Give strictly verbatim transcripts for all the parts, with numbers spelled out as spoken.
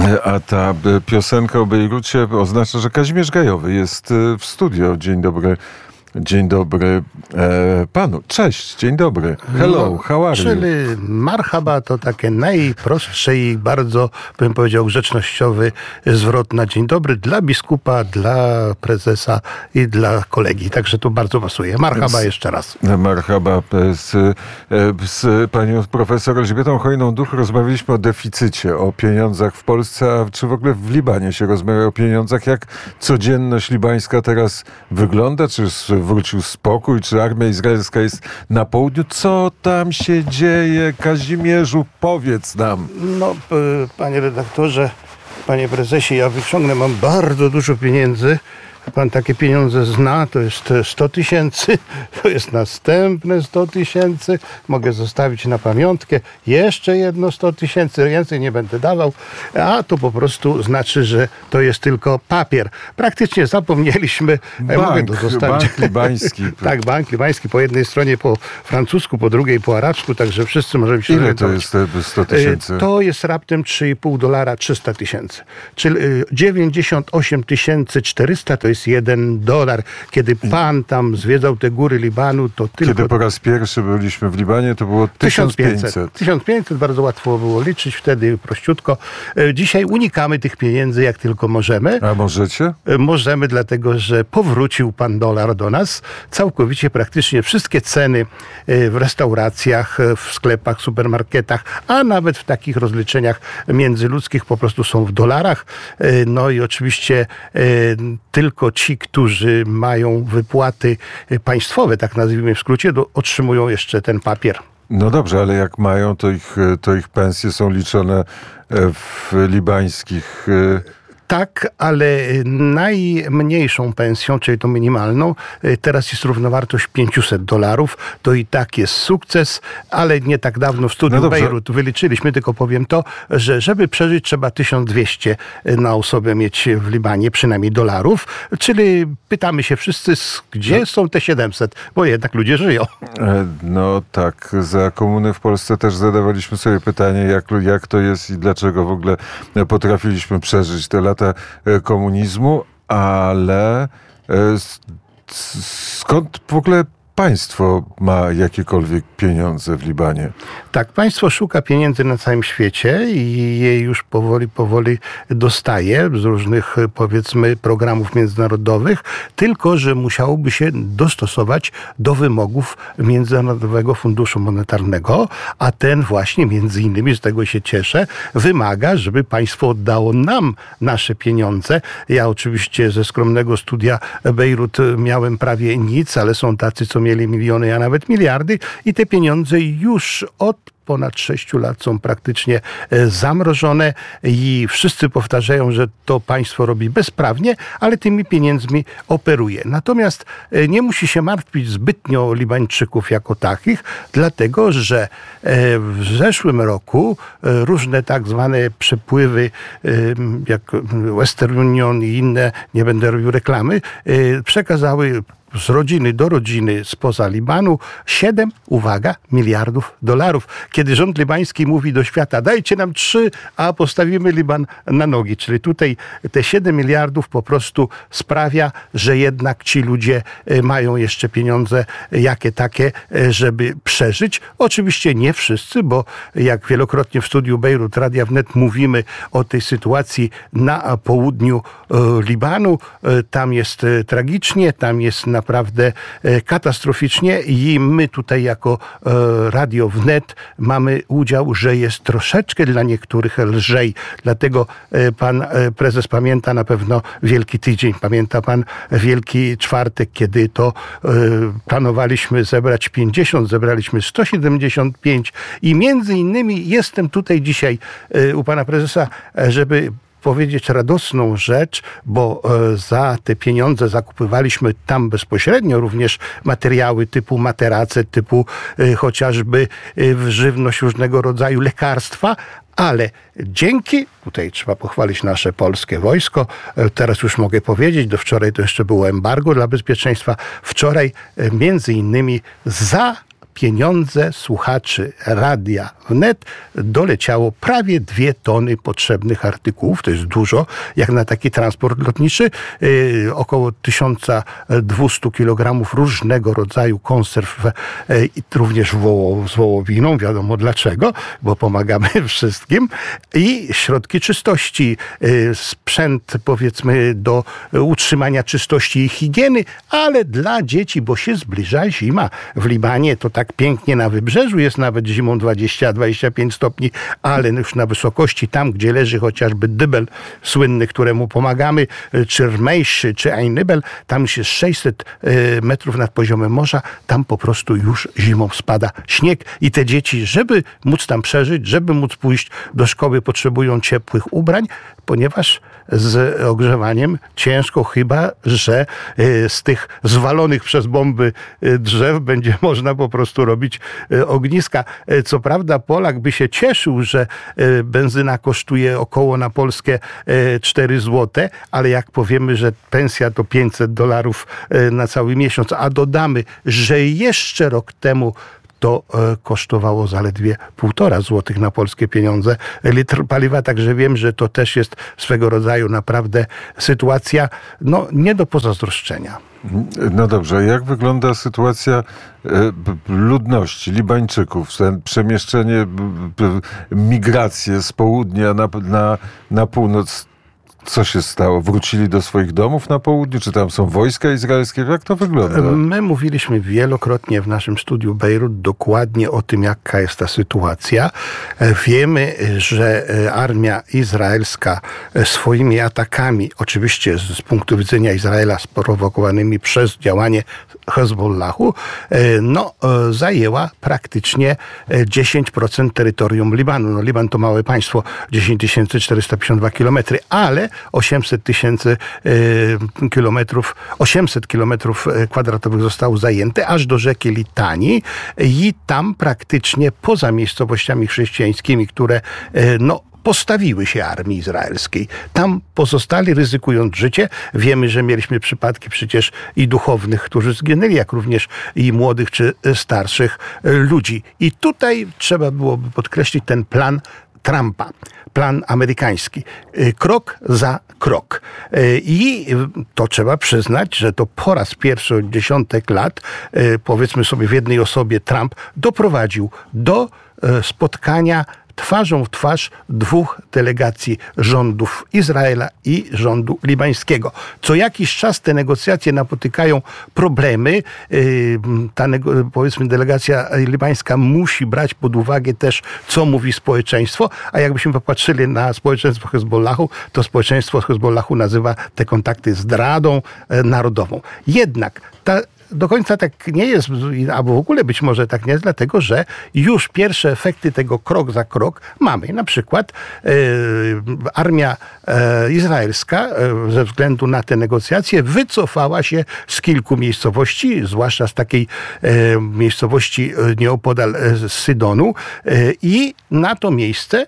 A ta piosenka o Bejrucie oznacza, że Kazimierz Gajowy jest w studio. Dzień dobry. Dzień dobry e, panu. Cześć, dzień dobry. Hello, no, how are czyli you? Czyli marhaba to takie najprostsze i bardzo, bym powiedział, grzecznościowy zwrot na dzień dobry dla biskupa, dla prezesa i dla kolegi. Także to bardzo pasuje. Marhaba z, jeszcze raz. Marhaba. Z, z panią profesor Elżbietą Hojną-Duch rozmawialiśmy o deficycie, o pieniądzach w Polsce, a czy w ogóle w Libanie się rozmawia o pieniądzach? Jak codzienność libańska teraz wygląda? Czy wrócił spokój? Czy armia izraelska jest na południu? Co tam się dzieje? Kazimierzu, powiedz nam. No, panie redaktorze, panie prezesie, ja wyciągnę, mam bardzo dużo pieniędzy. Pan takie pieniądze zna, to jest sto tysięcy, to jest następne sto tysięcy, mogę zostawić na pamiątkę, jeszcze jedno sto tysięcy, więcej nie będę dawał, a to po prostu znaczy, że to jest tylko papier. Praktycznie zapomnieliśmy, bank, mogę to zostawić. Bank libański. Tak, bank libański, po jednej stronie po francusku, po drugiej po arabsku, także wszyscy możemy się Ile orientować. to jest sto tysięcy? To jest raptem trzy i pół dolara, trzysta tysięcy, czyli dziewięćdziesiąt osiem tysięcy czterysta to jest jeden dolar. Kiedy pan tam zwiedzał te góry Libanu, to tylko... Kiedy po raz pierwszy byliśmy w Libanie, to było tysiąc pięćset. tysiąc pięćset, bardzo łatwo było liczyć wtedy, prościutko. Dzisiaj unikamy tych pieniędzy jak tylko możemy. A możecie? Możemy, dlatego że powrócił pan dolar do nas. Całkowicie praktycznie wszystkie ceny w restauracjach, w sklepach, supermarketach, a nawet w takich rozliczeniach międzyludzkich po prostu są w dolarach. No i oczywiście tylko ci, którzy mają wypłaty państwowe, tak nazwijmy w skrócie, do, otrzymują jeszcze ten papier. No dobrze, ale jak mają, to ich, to ich pensje są liczone w libańskich... Tak, ale najmniejszą pensją, czyli tą minimalną, teraz jest równowartość pięćset dolarów. To i tak jest sukces, ale nie tak dawno w studiu no Bejrut wyliczyliśmy, tylko powiem to, że żeby przeżyć trzeba tysiąc dwieście na osobę mieć w Libanie, przynajmniej dolarów. Czyli pytamy się wszyscy, gdzie no. są te siedemset, bo jednak ludzie żyją. No tak, za komuny w Polsce też zadawaliśmy sobie pytanie, jak, jak to jest i dlaczego w ogóle potrafiliśmy przeżyć te lata komunizmu, ale skąd w ogóle państwo ma jakiekolwiek pieniądze w Libanie? Tak, państwo szuka pieniędzy na całym świecie i je już powoli, powoli dostaje z różnych, powiedzmy, programów międzynarodowych, tylko że musiałoby się dostosować do wymogów Międzynarodowego Funduszu Monetarnego, a ten właśnie, między innymi, z tego się cieszę, wymaga, żeby państwo oddało nam nasze pieniądze. Ja oczywiście ze skromnego studia Bejrut miałem prawie nic, ale są tacy, co mieli miliony, a nawet miliardy i te pieniądze już od ponad sześciu lat są praktycznie zamrożone i wszyscy powtarzają, że to państwo robi bezprawnie, ale tymi pieniędzmi operuje. Natomiast nie musi się martwić zbytnio Libańczyków jako takich, dlatego że w zeszłym roku różne tak zwane przepływy, jak Western Union i inne, nie będę robił reklamy, przekazały z rodziny do rodziny spoza Libanu siedem, uwaga, miliardów dolarów. Kiedy rząd libański mówi do świata, dajcie nam trzy, a postawimy Liban na nogi. Czyli tutaj te siedem miliardów po prostu sprawia, że jednak ci ludzie mają jeszcze pieniądze jakie takie, żeby przeżyć. Oczywiście nie wszyscy, bo jak wielokrotnie w studiu Bejrut Radia Wnet mówimy o tej sytuacji na południu Libanu. Tam jest tragicznie, tam jest na naprawdę katastroficznie i my tutaj jako Radio Wnet mamy udział, że jest troszeczkę dla niektórych lżej. Dlatego pan prezes pamięta na pewno Wielki Tydzień, pamięta pan Wielki Czwartek, kiedy to planowaliśmy zebrać pięćdziesiąt, zebraliśmy sto siedemdziesiąt pięć i między innymi jestem tutaj dzisiaj u pana prezesa, żeby powiedzieć radosną rzecz, bo za te pieniądze zakupywaliśmy tam bezpośrednio również materiały typu materace, typu chociażby żywność różnego rodzaju, lekarstwa, ale dzięki, tutaj trzeba pochwalić nasze polskie wojsko, teraz już mogę powiedzieć, do wczoraj to jeszcze było embargo dla bezpieczeństwa, wczoraj między innymi za pieniądze słuchaczy Radia Wnet doleciało prawie dwie tony potrzebnych artykułów. To jest dużo, jak na taki transport lotniczy. Yy, około tysiąc dwieście kilogramów różnego rodzaju konserw, yy, również woło, z wołowiną. Wiadomo dlaczego, bo pomagamy wszystkim. I środki czystości, yy, sprzęt powiedzmy do utrzymania czystości i higieny, ale dla dzieci, bo się zbliża zima. W Libanie to tak pięknie na wybrzeżu jest nawet zimą dwadzieścia do dwudziestu pięciu stopni, ale już na wysokości, tam gdzie leży chociażby Dybel słynny, któremu pomagamy, czy Rmejsz, czy Ein-Nibel, tam już jest sześćset metrów nad poziomem morza, tam po prostu już zimą spada śnieg i te dzieci, żeby móc tam przeżyć, żeby móc pójść do szkoły, potrzebują ciepłych ubrań, ponieważ z ogrzewaniem ciężko, chyba że z tych zwalonych przez bomby drzew będzie można po prostu robić ogniska. Co prawda Polak by się cieszył, że benzyna kosztuje około na Polskę cztery złote, ale jak powiemy, że pensja to pięćset dolarów na cały miesiąc, a dodamy, że jeszcze rok temu to kosztowało zaledwie półtora złotych na polskie pieniądze litr paliwa, także wiem, że to też jest swego rodzaju naprawdę sytuacja no, nie do pozazdroszczenia. No dobrze, jak wygląda sytuacja ludności, Libańczyków, przemieszczenie, migracje z południa na, na, na północ? Co się stało? Wrócili do swoich domów na południu? Czy tam są wojska izraelskie? Jak to wygląda? My mówiliśmy wielokrotnie w naszym studiu Bejrut dokładnie o tym, jaka jest ta sytuacja. Wiemy, że armia izraelska swoimi atakami, oczywiście z punktu widzenia Izraela sprowokowanymi przez działanie Hezbollahu, no, zajęła praktycznie dziesięć procent terytorium Libanu. No, Liban to małe państwo, dziesięć tysięcy czterysta pięćdziesiąt dwa kilometry, ale osiemset tysięcy kilometrów, osiemset kilometrów kwadratowych zostało zajęte aż do rzeki Litanii i tam praktycznie poza miejscowościami chrześcijańskimi, które no postawiły się armii izraelskiej. Tam pozostali, ryzykując życie. Wiemy, że mieliśmy przypadki przecież i duchownych, którzy zginęli, jak również i młodych czy starszych ludzi. I tutaj trzeba byłoby podkreślić ten plan Trumpa, plan amerykański. Krok za krok. I to trzeba przyznać, że to po raz pierwszy od dziesiątek lat, powiedzmy sobie w jednej osobie, Trump doprowadził do spotkania twarzą w twarz dwóch delegacji rządów Izraela i rządu libańskiego. Co jakiś czas te negocjacje napotykają problemy. Ta powiedzmy delegacja libańska musi brać pod uwagę też, co mówi społeczeństwo, a jakbyśmy popatrzyli na społeczeństwo Hezbollahu, to społeczeństwo Hezbollahu nazywa te kontakty zdradą narodową. Jednak ta do końca tak nie jest, albo w ogóle być może tak nie jest, dlatego że już pierwsze efekty tego krok za krok mamy. Na przykład e, armia e, izraelska e, ze względu na te negocjacje wycofała się z kilku miejscowości, zwłaszcza z takiej e, miejscowości nieopodal e, Sydonu e, i na to miejsce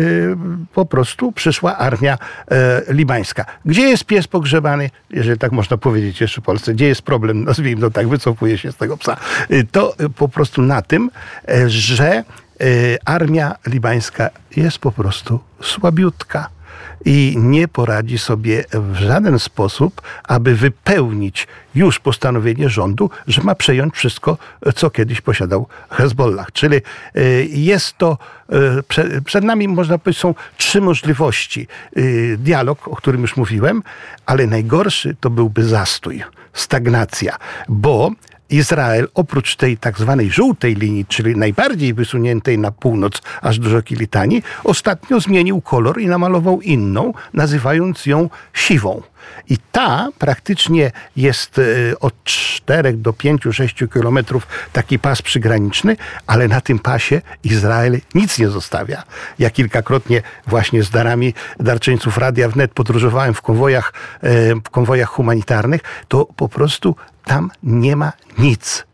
po prostu przyszła armia e, libańska. Gdzie jest pies pogrzebany? Jeżeli tak można powiedzieć jeszcze w Polsce. Gdzie jest problem? Nazwijmy to tak, wycofuje się z tego psa. To po prostu na tym, że e, armia libańska jest po prostu słabiutka i nie poradzi sobie w żaden sposób, aby wypełnić już postanowienie rządu, że ma przejąć wszystko, co kiedyś posiadał Hezbollah. Czyli jest to, przed nami można powiedzieć, są trzy możliwości. Dialog, o którym już mówiłem, ale najgorszy to byłby zastój, stagnacja, bo Izrael oprócz tej tak zwanej żółtej linii, czyli najbardziej wysuniętej na północ, aż do rzeki Litanii, ostatnio zmienił kolor i namalował inną, nazywając ją siwą. I ta praktycznie jest od czterech do pięciu, sześciu kilometrów taki pas przygraniczny, ale na tym pasie Izrael nic nie zostawia. Ja kilkakrotnie właśnie z darami darczyńców Radia Wnet podróżowałem w konwojach, w konwojach humanitarnych, to po prostu tam nie ma nic.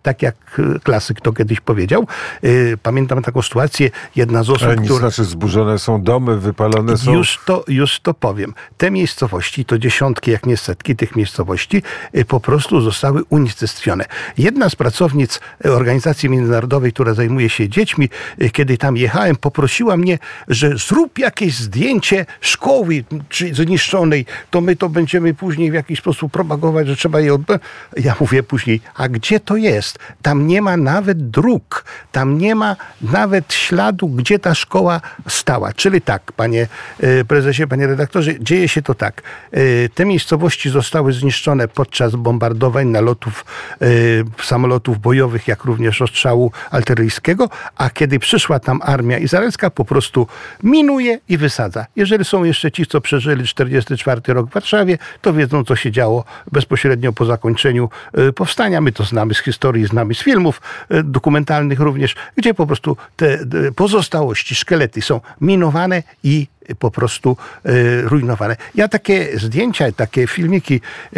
tak jak klasyk to kiedyś powiedział. Pamiętam taką sytuację, jedna z osób, Ale nic która... znaczy zburzone są domy, wypalone są... Już to, już to powiem. Te miejscowości, to dziesiątki, jak nie setki tych miejscowości, po prostu zostały unicestwione. Jedna z pracownic organizacji międzynarodowej, która zajmuje się dziećmi, kiedy tam jechałem, poprosiła mnie, że zrób jakieś zdjęcie szkoły czy zniszczonej, to my to będziemy później w jakiś sposób propagować, że trzeba je odbyć. Ja mówię później, a gdzie to jest? Tam nie ma nawet dróg, tam nie ma nawet śladu, gdzie ta szkoła stała. Czyli tak, panie prezesie, panie redaktorze, dzieje się to tak. Te miejscowości zostały zniszczone podczas bombardowań, nalotów samolotów bojowych, jak również ostrzału artyleryjskiego, a kiedy przyszła tam armia izraelska, po prostu minuje i wysadza. Jeżeli są jeszcze ci, co przeżyli czterdziesty czwarty rok w Warszawie, to wiedzą, co się działo bezpośrednio po zakończeniu powstania. My to znamy z historii, znamy z filmów dokumentalnych również, gdzie po prostu te pozostałości, szkielety są minowane i po prostu y, rujnowane. Ja takie zdjęcia, takie filmiki,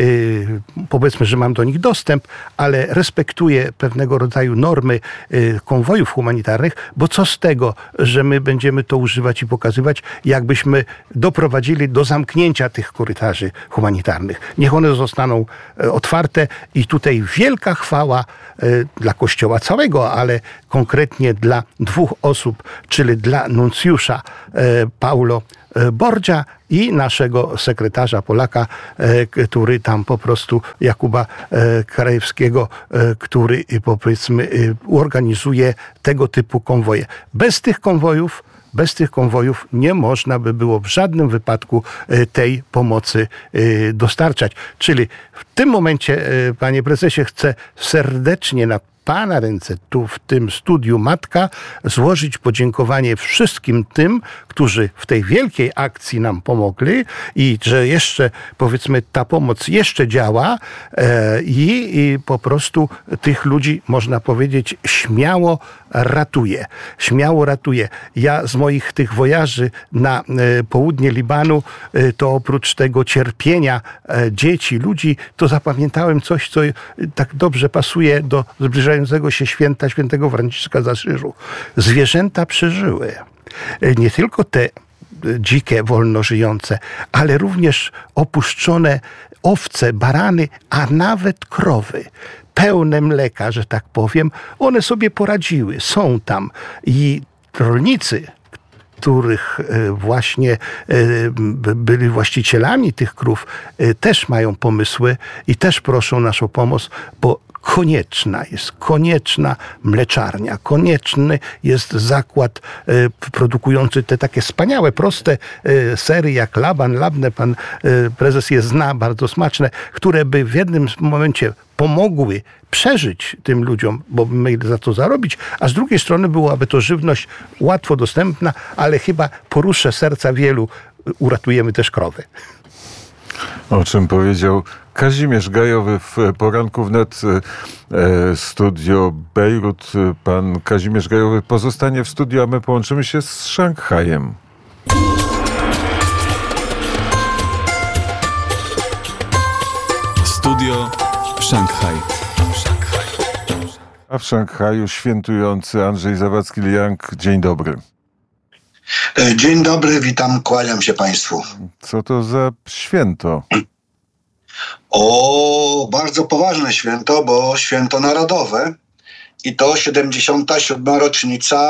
y, powiedzmy, że mam do nich dostęp, ale respektuję pewnego rodzaju normy y, konwojów humanitarnych, bo co z tego, że my będziemy to używać i pokazywać, jakbyśmy doprowadzili do zamknięcia tych korytarzy humanitarnych. Niech one zostaną y, otwarte i tutaj wielka chwała y, dla Kościoła całego, ale konkretnie dla dwóch osób, czyli dla nuncjusza y, Paulo Bordzia i naszego sekretarza Polaka, który tam po prostu, Jakuba Krajewskiego, który powiedzmy organizuje tego typu konwoje. Bez tych konwojów Bez tych konwojów nie można by było w żadnym wypadku tej pomocy dostarczać. Czyli w tym momencie, panie prezesie, chcę serdecznie na pana ręce, tu w tym studiu Matka, złożyć podziękowanie wszystkim tym, którzy w tej wielkiej akcji nam pomogli i że jeszcze, powiedzmy, ta pomoc jeszcze działa e, i, i po prostu tych ludzi, można powiedzieć, śmiało ratuje. Śmiało ratuje. Ja z moich tych wojaży na e, południe Libanu, e, to oprócz tego cierpienia e, dzieci, ludzi, to zapamiętałem coś, co e, tak dobrze pasuje do zbliżającego się święta świętego Franciszka z Asyżu. Zwierzęta przeżyły. E, nie tylko te dzikie, wolno żyjące, ale również opuszczone owce, barany, a nawet krowy. Pełne mleka, że tak powiem, one sobie poradziły, są tam i rolnicy, których właśnie byli właścicielami tych krów, też mają pomysły i też proszą naszą pomoc, bo konieczna jest, konieczna mleczarnia, konieczny jest zakład produkujący te takie wspaniałe, proste sery jak Laban, Labne, pan prezes je zna, bardzo smaczne, które by w jednym momencie pomogły przeżyć tym ludziom, bo by mieli za to zarobić, a z drugiej strony byłaby to żywność łatwo dostępna, ale chyba poruszę serca wielu, uratujemy też krowy. O czym powiedział Kazimierz Gajowy w Poranku Wnet, studio Bejrut. Pan Kazimierz Gajowy pozostanie w studiu, a my połączymy się z Szanghajem. Studio Szanghaj. A w Szanghaju świętujący Andrzej Zawadzki-Liang. Dzień dobry. Dzień dobry, witam, kłaniam się państwu. Co to za święto? O, bardzo poważne święto, bo święto narodowe i to siedemdziesiąta siódma rocznica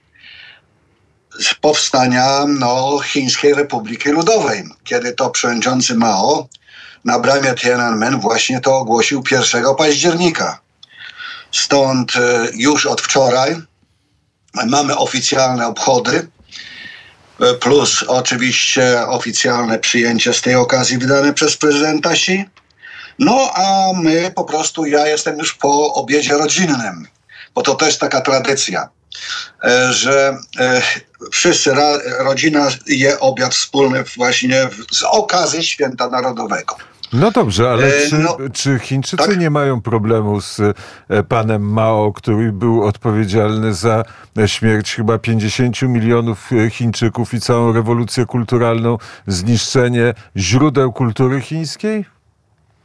powstania no, Chińskiej Republiki Ludowej, kiedy to przewodniczący Mao na bramie Tiananmen właśnie to ogłosił pierwszego października. Stąd już od wczoraj mamy oficjalne obchody, plus oczywiście oficjalne przyjęcie z tej okazji wydane przez prezydenta Xi. No a my po prostu, ja jestem już po obiedzie rodzinnym, bo to też taka tradycja, że wszyscy, rodzina je obiad wspólny właśnie z okazji Święta Narodowego. No dobrze, ale czy, no, czy Chińczycy tak? nie mają problemu z panem Mao, który był odpowiedzialny za śmierć chyba pięćdziesięciu milionów Chińczyków i całą rewolucję kulturalną, zniszczenie źródeł kultury chińskiej?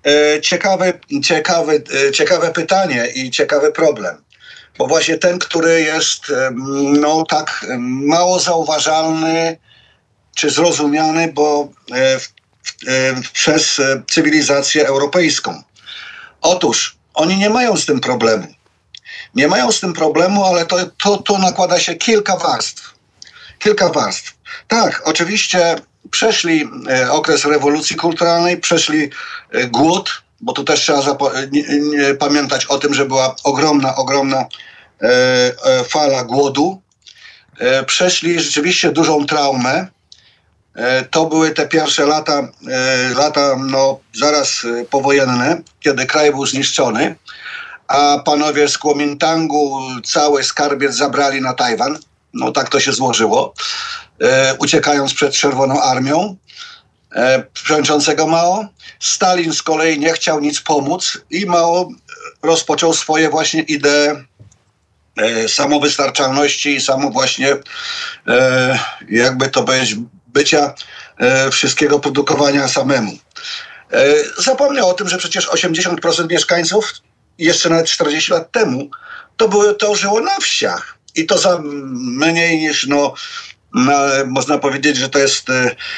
ciekawe, ciekawe, ciekawe pytanie i ciekawy problem. Bo właśnie ten, który jest no, tak mało zauważalny czy zrozumiany, bo w, w, przez cywilizację europejską. Otóż oni nie mają z tym problemu. Nie mają z tym problemu, ale to, to, to nakłada się kilka warstw. Kilka warstw. Tak, oczywiście przeszli okres rewolucji kulturalnej, przeszli głód, bo tu też trzeba zapo- nie, nie, pamiętać o tym, że była ogromna, ogromna e, e, fala głodu. E, przeszli rzeczywiście dużą traumę. E, to były te pierwsze lata, e, lata no, zaraz powojenne, kiedy kraj był zniszczony, a panowie z Kuomintangu cały skarbiec zabrali na Tajwan. No tak to się złożyło. E, uciekając przed Czerwoną Armią e, przewodniczącego Mao. Stalin z kolei nie chciał nic pomóc i Mao rozpoczął swoje właśnie idee e, samowystarczalności i samo właśnie e, jakby to powiedzieć bycia e, wszystkiego produkowania samemu. E, zapomniał o tym, że przecież osiemdziesiąt procent mieszkańców jeszcze nawet czterdzieści lat temu to, były, to żyło na wsiach. I to za mniej niż, no, na, można powiedzieć, że to jest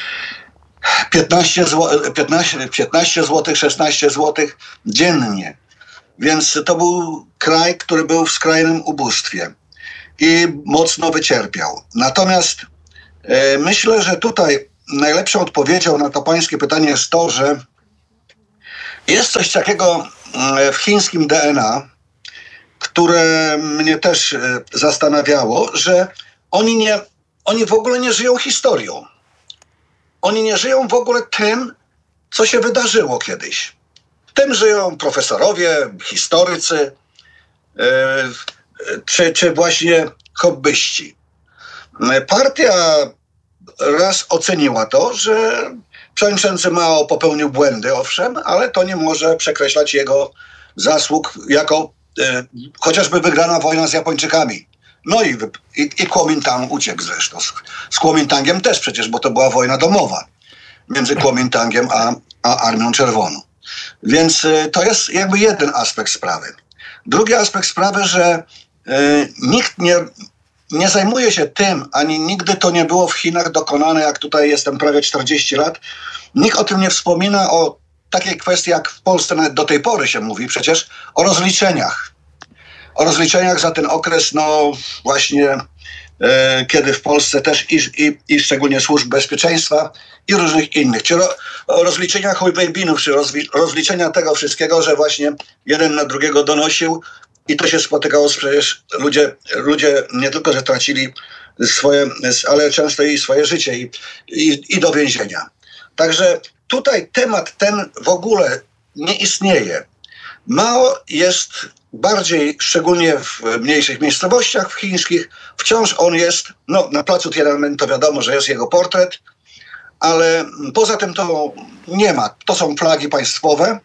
piętnaście złotych, szesnaście złotych dziennie. Więc to był kraj, który był w skrajnym ubóstwie i mocno wycierpiał. Natomiast e, myślę, że tutaj najlepszą odpowiedzią na to pańskie pytanie jest to, że jest coś takiego w chińskim D N A, które mnie też zastanawiało, że oni, nie, oni w ogóle nie żyją historią. Oni nie żyją w ogóle tym, co się wydarzyło kiedyś. Tym żyją profesorowie, historycy, yy, czy, czy właśnie hobbyści. Partia raz oceniła to, że przewodniczący Mao popełnił błędy, owszem, ale to nie może przekreślać jego zasług jako e, chociażby wygrana wojna z Japończykami. No i, i, i Kuomintang uciekł zresztą. Z, z Kuomintangiem też przecież, bo to była wojna domowa między Kuomintangiem a, a Armią Czerwoną. Więc e, to jest jakby jeden aspekt sprawy. Drugi aspekt sprawy, że e, nikt nie... Nie zajmuję się tym, ani nigdy to nie było w Chinach dokonane, jak tutaj jestem prawie czterdzieści lat. Nikt o tym nie wspomina, o takiej kwestii, jak w Polsce nawet do tej pory się mówi przecież, o rozliczeniach. O rozliczeniach za ten okres, no właśnie, e, kiedy w Polsce też i, i, i szczególnie służb bezpieczeństwa i różnych innych. Czy ro, o rozliczeniach Hojbejbinów, czy rozwi, rozliczenia tego wszystkiego, że właśnie jeden na drugiego donosił. I to się spotykało, przecież ludzie, ludzie nie tylko, że tracili swoje, ale często i swoje życie i, i, i do więzienia. Także tutaj temat ten w ogóle nie istnieje. Mao jest bardziej, szczególnie w mniejszych miejscowościach chińskich, wciąż on jest, no na placu Tiananmen to wiadomo, że jest jego portret, ale poza tym to nie ma. To są flagi państwowe.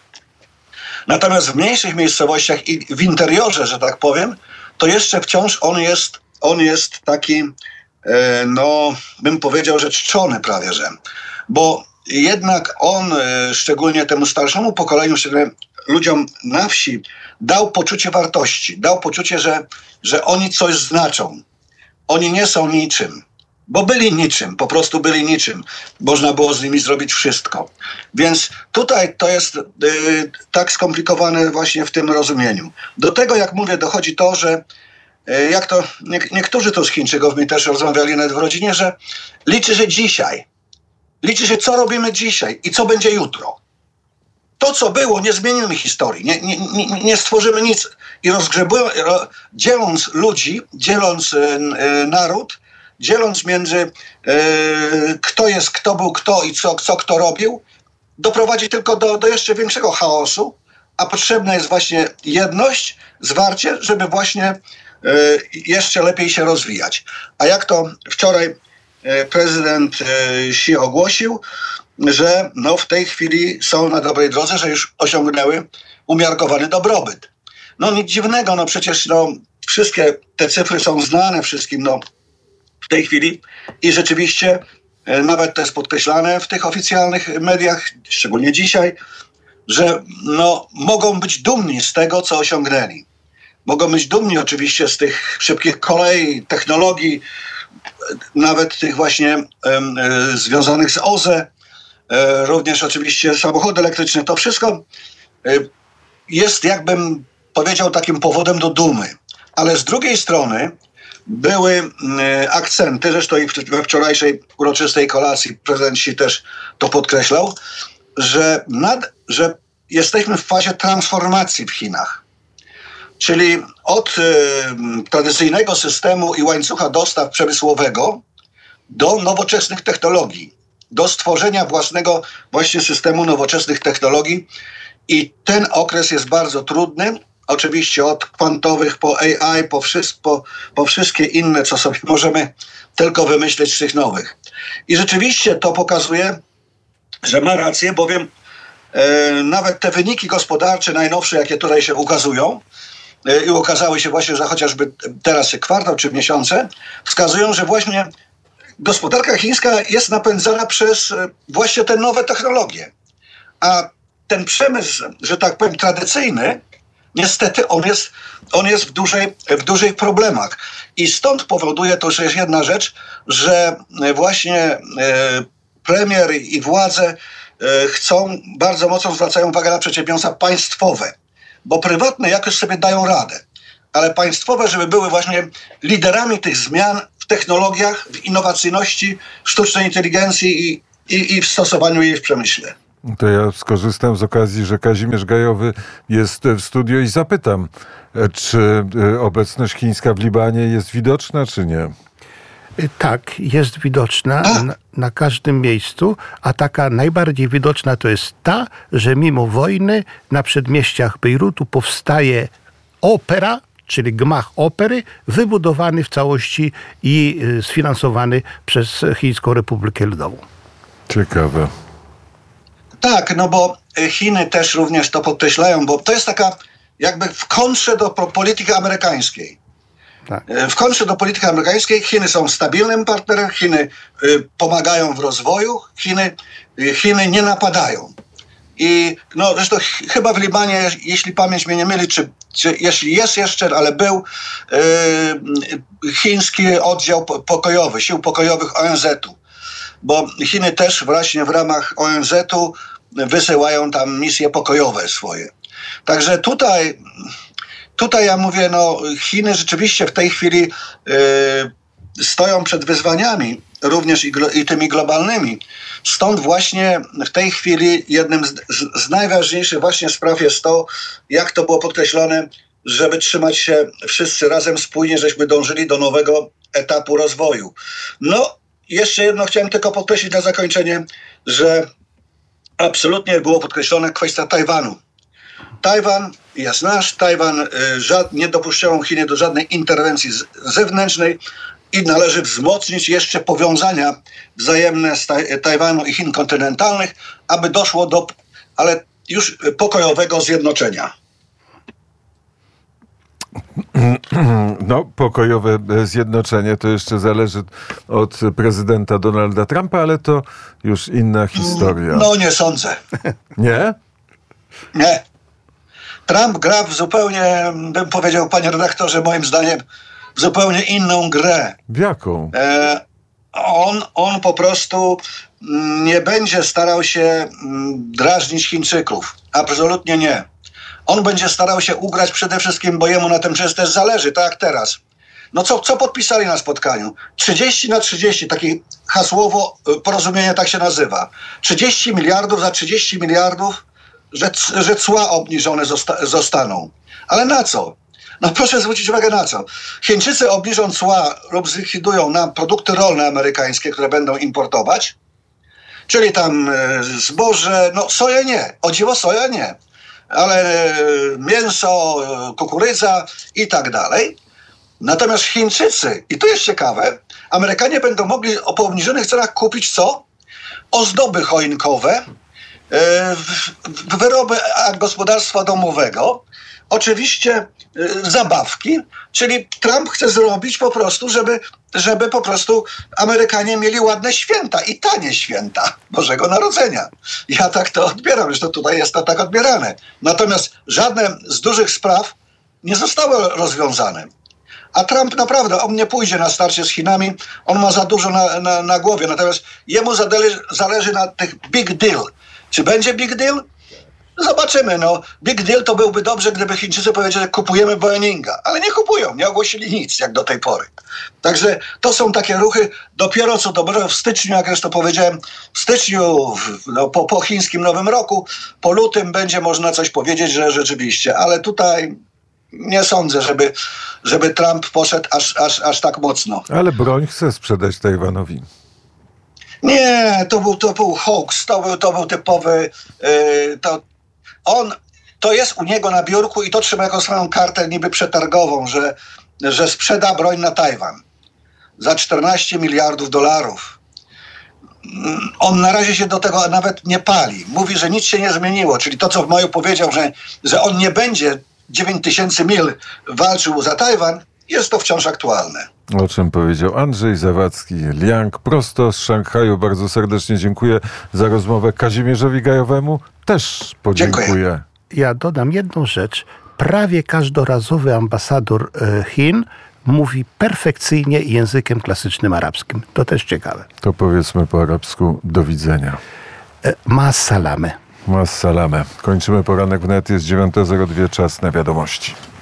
Natomiast w mniejszych miejscowościach i w interiorze, że tak powiem, to jeszcze wciąż on jest, on jest taki, e, no bym powiedział, że czczony prawie, że. Bo jednak on, e, szczególnie temu starszemu pokoleniu, szczególnie ludziom na wsi, dał poczucie wartości, dał poczucie, że, że oni coś znaczą. Oni nie są niczym. Bo byli niczym, po prostu byli niczym. Można było z nimi zrobić wszystko. Więc tutaj to jest yy, tak skomplikowane właśnie w tym rozumieniu. Do tego, jak mówię, dochodzi to, że yy, jak to nie, niektórzy tu z Chińczyków mi też rozmawiali nawet w rodzinie, że liczy się dzisiaj. Liczy się, co robimy dzisiaj i co będzie jutro. To, co było, nie zmienimy historii. Nie, nie, nie, nie stworzymy nic. I rozgrzebują, ro, dzieląc ludzi, dzieląc yy, naród, dzieląc między e, kto jest, kto był kto i co, co kto robił, doprowadzi tylko do, do jeszcze większego chaosu, a potrzebna jest właśnie jedność, zwarcie, żeby właśnie e, jeszcze lepiej się rozwijać. A jak to wczoraj e, prezydent e, Xi ogłosił, że no, w tej chwili są na dobrej drodze, że już osiągnęły umiarkowany dobrobyt. No nic dziwnego, no przecież no, wszystkie te cyfry są znane wszystkim, no w tej chwili i rzeczywiście e, nawet to jest podkreślane w tych oficjalnych mediach, szczególnie dzisiaj, że no, mogą być dumni z tego, co osiągnęli. Mogą być dumni oczywiście z tych szybkich kolei, technologii, nawet tych właśnie um, e, związanych z O Z E, e, również oczywiście samochody elektryczne. To wszystko e, jest, jakbym powiedział, takim powodem do dumy. Ale z drugiej strony były e, akcenty, zresztą i we wczorajszej uroczystej kolacji prezydent Xi też to podkreślał, że, nad, że jesteśmy w fazie transformacji w Chinach. Czyli od y, tradycyjnego systemu i łańcucha dostaw przemysłowego do nowoczesnych technologii, do stworzenia własnego właśnie systemu nowoczesnych technologii. I ten okres jest bardzo trudny. Oczywiście od kwantowych po A I, po, wszystko, po, po wszystkie inne, co sobie możemy tylko wymyśleć z tych nowych. I rzeczywiście to pokazuje, że ma rację, bowiem e, nawet te wyniki gospodarcze najnowsze, jakie tutaj się ukazują, i ukazały się właśnie, że chociażby teraz kwartał czy miesiące, wskazują, że właśnie gospodarka chińska jest napędzana przez właśnie te nowe technologie. A ten przemysł, że tak powiem, tradycyjny, niestety on jest, on jest w, dużej, w dużych problemach. I stąd powoduje to, że jest jedna rzecz, że właśnie e, premier i władze e, chcą, bardzo mocno zwracają uwagę na przedsiębiorstwa państwowe. Bo prywatne jakoś sobie dają radę, ale państwowe, żeby były właśnie liderami tych zmian w technologiach, w innowacyjności, sztucznej inteligencji i, i, i w stosowaniu jej w przemyśle. To ja skorzystam z okazji, że Kazimierz Gajowy jest w studiu i zapytam, czy obecność chińska w Libanie jest widoczna, czy nie? Tak, jest widoczna na, na każdym miejscu, a taka najbardziej widoczna to jest ta, że mimo wojny na przedmieściach Bejrutu powstaje opera, czyli gmach opery, wybudowany w całości i sfinansowany przez Chińską Republikę Ludową. Ciekawe. Tak, no bo Chiny też również to podkreślają, bo to jest taka jakby w kontrze do polityki amerykańskiej. Tak. W kontrze do polityki amerykańskiej Chiny są stabilnym partnerem, Chiny y, pomagają w rozwoju, Chiny, y, Chiny nie napadają. I no zresztą ch- chyba w Libanie, jeśli pamięć mnie nie myli, czy, czy jeśli jest jeszcze, ale był y, chiński oddział pokojowy, sił pokojowych O N Z-u. Bo Chiny też właśnie w ramach O N Z-u wysyłają tam misje pokojowe swoje. Także tutaj... Tutaj ja mówię, no Chiny rzeczywiście w tej chwili y, stoją przed wyzwaniami, również i, glo, i tymi globalnymi. Stąd właśnie w tej chwili jednym z, z, z najważniejszych właśnie spraw jest to, jak to było podkreślone, żeby trzymać się wszyscy razem spójnie, żeśmy dążyli do nowego etapu rozwoju. No, jeszcze jedno chciałem tylko podkreślić na zakończenie, że absolutnie było podkreślone kwestia Tajwanu. Tajwan jest nasz, Tajwan y, żad, nie dopuszczają Chiny do żadnej interwencji z, zewnętrznej i należy wzmocnić jeszcze powiązania wzajemne z taj, Tajwanu i Chin kontynentalnych, aby doszło do, ale już pokojowego zjednoczenia. No, pokojowe zjednoczenie to jeszcze zależy od prezydenta Donalda Trumpa, ale to już inna historia. No, nie sądzę. Nie? Nie. Trump gra w zupełnie, bym powiedział, panie redaktorze, moim zdaniem, w zupełnie inną grę. W jaką? E, on, on po prostu nie będzie starał się drażnić Chińczyków. Absolutnie nie. On będzie starał się ugrać przede wszystkim, bo jemu na tym też zależy, tak jak teraz. No co, co podpisali na spotkaniu? trzydzieści na trzydzieści, takie hasłowo porozumienie tak się nazywa. trzydzieści miliardów za trzydzieści miliardów, że, że cła obniżone zosta- zostaną. Ale na co? No proszę zwrócić uwagę na co. Chińczycy obniżą cła lub zlikwidują nam produkty rolne amerykańskie, które będą importować, czyli tam e, zboże, no soję nie, o dziwo soja nie, ale e, mięso, e, kukurydza i tak dalej. Natomiast Chińczycy, i to jest ciekawe, Amerykanie będą mogli o obniżonych cenach kupić co? Ozdoby choinkowe, wyroby gospodarstwa domowego, oczywiście y, zabawki, czyli Trump chce zrobić po prostu, żeby, żeby po prostu Amerykanie mieli ładne święta i tanie święta Bożego Narodzenia. Ja tak to odbieram, że to tutaj jest to tak odbierane. Natomiast żadne z dużych spraw nie zostały rozwiązane. A Trump naprawdę, on nie pójdzie na starcie z Chinami, on ma za dużo na, na, na głowie, natomiast jemu zależy, zależy na tych big deal. Czy będzie big deal? Zobaczymy, no. Big deal to byłby dobrze, gdyby Chińczycy powiedzieli, że kupujemy Boeinga, ale nie kupują, nie ogłosili nic, jak do tej pory. Także to są takie ruchy, dopiero co dobrego w styczniu, jak zresztą powiedziałem, w styczniu, no, po, po chińskim Nowym Roku, po lutym będzie można coś powiedzieć, że rzeczywiście, ale tutaj nie sądzę, żeby, żeby Trump poszedł aż, aż, aż tak mocno. Ale broń chce sprzedać Tajwanowi. Nie, to był, to był hoax, to był, to był typowy... Yy, to on, to jest u niego na biurku i to trzyma jako swoją kartę niby przetargową, że, że sprzeda broń na Tajwan za czternaście miliardów dolarów. On na razie się do tego nawet nie pali. Mówi, że nic się nie zmieniło, czyli to, co w maju powiedział, że, że on nie będzie dziewięć tysięcy mil walczył za Tajwan, jest to wciąż aktualne. O czym powiedział Andrzej Zawadzki-Liang prosto z Szanghaju. Bardzo serdecznie dziękuję za rozmowę. Kazimierzowi Gajowemu też podziękuję. Dziękuję. Ja dodam jedną rzecz. Prawie każdorazowy ambasador Chin mówi perfekcyjnie językiem klasycznym arabskim. To też ciekawe. To powiedzmy po arabsku do widzenia. Ma salame. Ma salame. Kończymy poranek wnet. Jest dziewiąta zero dwa, czas na wiadomości.